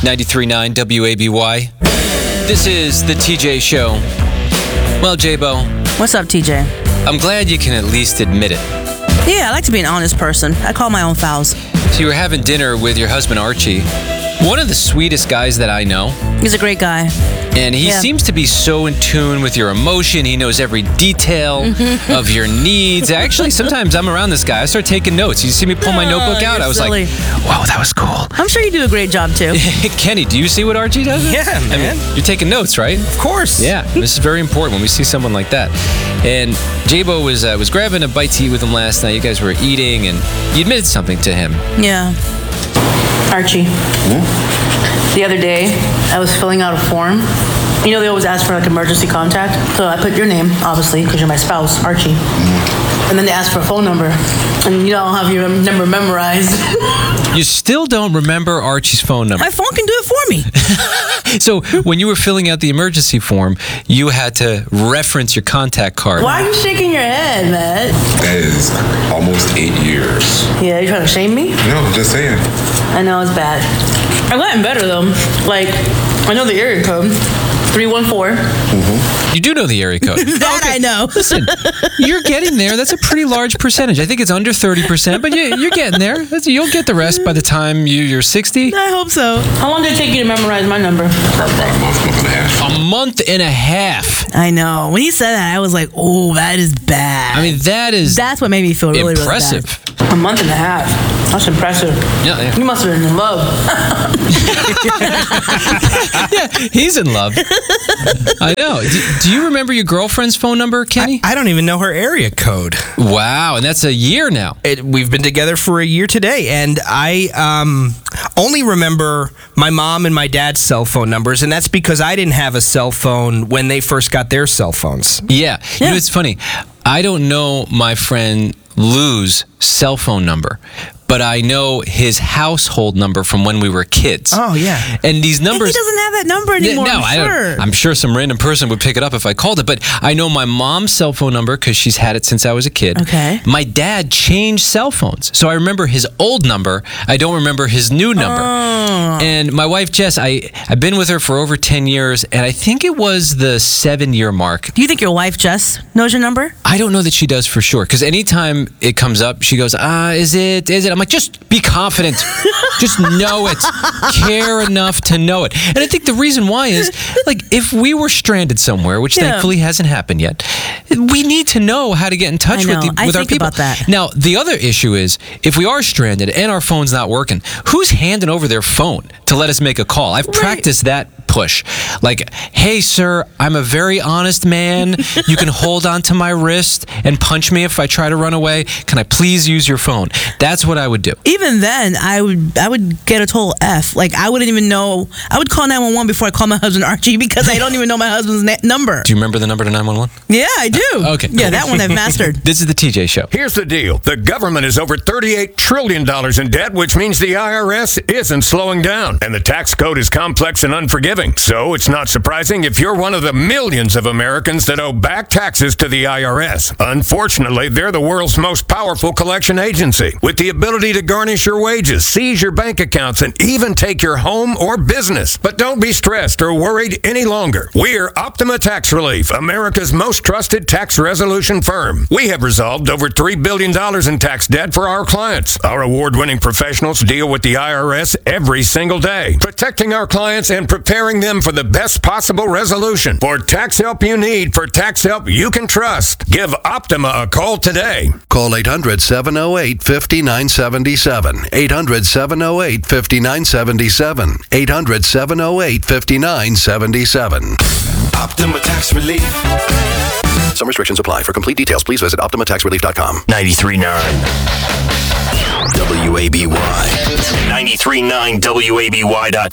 93.9 WABY. This is the TJ Show. Well, J-Bo. What's up, TJ? I'm glad you can at least admit it. Yeah, I like to be an honest person. I call my own fouls. So you were having dinner with your husband, Archie. One of the sweetest guys that I know. He's a great guy. And he seems to be so in tune with your emotion. He knows every detail of your needs. Actually, sometimes I'm around this guy. I start taking notes. You see me pull my notebook out? I was silly. like, wow, that was cool. I'm sure you do a great job, too. Kenny, do you see what Archie does? Yeah, man. I mean, you're taking notes, right? Of course. Yeah, this is very important when we see someone like that. And J-Bo was grabbing a bite to eat with him last night. You guys were eating, and you admitted something to him. Yeah. Archie, the other day, I was filling out a form. You know, they always ask for like emergency contact. So I put your name, obviously, because you're my spouse, Archie. And then they ask for a phone number. And you don't have your number memorized. You still don't remember Archie's phone number. My phone can do it for me. So when you were filling out the emergency form, you had to reference your contact card. Why are you shaking your head, man? That is almost 8 years. Yeah, you trying to shame me? No, just saying. I know, it's bad. I've gotten better, though. Like, I know the area code. 314. You do know the area code. That I know. Listen, you're getting there. That's a pretty large percentage. I think it's under 30%, but you're getting there. You'll get the rest by the time you're 60. I hope so. How long did it take you to memorize my number? About a month and a half. A month and a half. I know. When he said that, I was like, oh, that is bad. I mean, that's what made me feel really, impressive. really bad. A month and a half. That's impressive. Yeah. You must have been in love. Yeah, he's in love. I know. Do you remember your girlfriend's phone number, Kenny? I don't even know her area code. Wow, and that's a year now. We've been together for a year today, and I only remember my mom and my dad's cell phone numbers, and that's because I didn't have a cell phone when they first got their cell phones. Yeah. You know, it's funny. I don't know my friend Lou's cell phone number, but I know his household number from when we were kids. Oh, yeah. And these numbers... He doesn't have that number anymore, I'm sure some random person would pick it up if I called it, but I know my mom's cell phone number because she's had it since I was a kid. Okay. My dad changed cell phones, so I remember his old number. I don't remember his new number. Oh. And my wife, Jess, I've been with her for over 10 years, and I think it was the 7-year mark. Do you think your wife, Jess, knows your number? I don't know that she does for sure, because anytime it comes up, she goes, is it? I'm like, just be confident. Just know it. Care enough to know it. And I think the reason why is, like, if we were stranded somewhere, which thankfully hasn't happened yet, we need to know how to get in touch with our people. About that. Now, the other issue is, if we are stranded and our phone's not working, who's handing over their phone to let us make a call? I've practiced that push. Like, hey, sir, I'm a very honest man. You can hold on to my wrist and punch me if I try to run away. Can I please use your phone? That's what I would do. Even then, I would get a total F. Like, I wouldn't even know. I would call 911 before I call my husband Archie because I don't even know my husband's number. Do you remember the number to 911? Yeah, I do. Okay. Yeah, that one I've mastered. This is the TJ Show. Here's the deal. The government is over $38 trillion in debt, which means the IRS isn't slowing down. And the tax code is complex and unforgiving. So it's not surprising if you're one of the millions of Americans that owe back taxes to the IRS. Unfortunately, they're the world's most powerful collection agency, with the ability to garnish your wages, seize your bank accounts, and even take your home or business. But don't be stressed or worried any longer. We're Optima Tax Relief, America's most trusted tax resolution firm. We have resolved over $3 billion in tax debt for our clients. Our award-winning professionals deal with the IRS every single day, protecting our clients and preparing them for the best possible resolution. For tax help you need, for tax help you can trust, give Optima a call today. Call 800-708-5977. 800-708-5977. 800-708-5977. Optima Tax Relief. Some restrictions apply. For complete details, please visit OptimaTaxRelief.com. 93.9 WABY. 93.9 WABY.com.